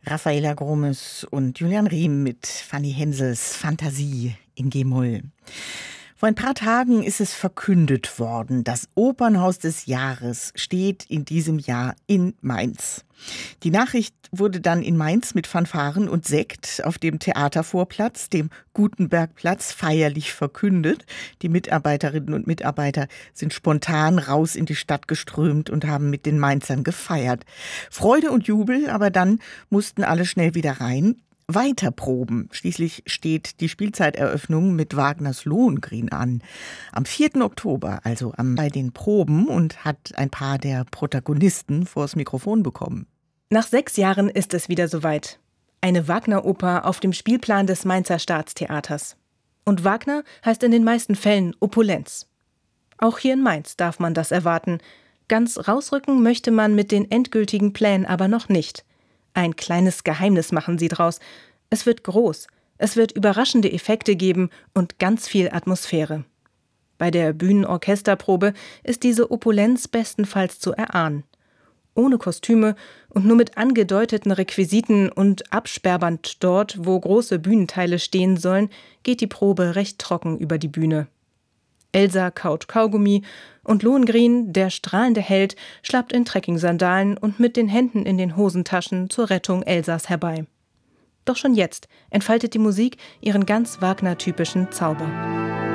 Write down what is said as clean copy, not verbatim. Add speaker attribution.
Speaker 1: Raffaella Grommes und Julian Riem mit Fanny Hensels Fantasie in G-Moll. Vor ein paar Tagen ist es verkündet worden, das Opernhaus des Jahres steht in diesem Jahr in Mainz. Die Nachricht wurde dann in Mainz mit Fanfaren und Sekt auf dem Theatervorplatz, dem Gutenbergplatz, feierlich verkündet. Die Mitarbeiterinnen und Mitarbeiter sind spontan raus in die Stadt geströmt und haben mit den Mainzern gefeiert. Freude und Jubel, aber dann mussten alle schnell wieder rein. Weiter proben. Schließlich steht die Spielzeiteröffnung mit Wagners Lohengrin an. Am 4. Oktober, also bei den Proben, und hat ein paar der Protagonisten vors Mikrofon bekommen.
Speaker 2: Nach 6 Jahren ist es wieder soweit. Eine Wagner-Oper auf dem Spielplan des Mainzer Staatstheaters. Und Wagner heißt in den meisten Fällen Opulenz. Auch hier in Mainz darf man das erwarten. Ganz rausrücken möchte man mit den endgültigen Plänen aber noch nicht. Ein kleines Geheimnis machen sie draus. Es wird groß, es wird überraschende Effekte geben und ganz viel Atmosphäre. Bei der Bühnenorchesterprobe ist diese Opulenz bestenfalls zu erahnen. Ohne Kostüme und nur mit angedeuteten Requisiten und Absperrband dort, wo große Bühnenteile stehen sollen, geht die Probe recht trocken über die Bühne. Elsa kaut Kaugummi und Lohengrin, der strahlende Held, schlappt in Trekkingsandalen und mit den Händen in den Hosentaschen zur Rettung Elsas herbei. Doch schon jetzt entfaltet die Musik ihren ganz Wagner-typischen Zauber.